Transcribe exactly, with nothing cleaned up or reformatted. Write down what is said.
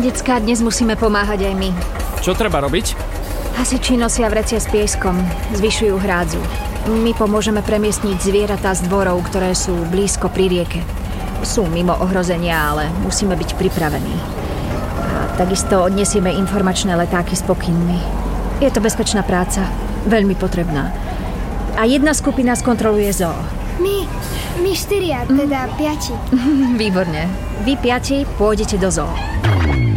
Decká, dnes musíme pomáhať aj my. Čo treba robiť? Hasiči nosia vrecia s pieskom, zvyšujú hrádzu. My pomôžeme premiestniť zvieratá z dvorov, ktoré sú blízko pri rieke. Sú mimo ohrozenia, ale musíme byť pripravení. A takisto odnesieme informačné letáky s pokynmi. Je to bezpečná práca, veľmi potrebná. A jedna skupina skontroluje zoo. My, my štyria, teda piati. Výborne. Vy piati pôjdete do zoo.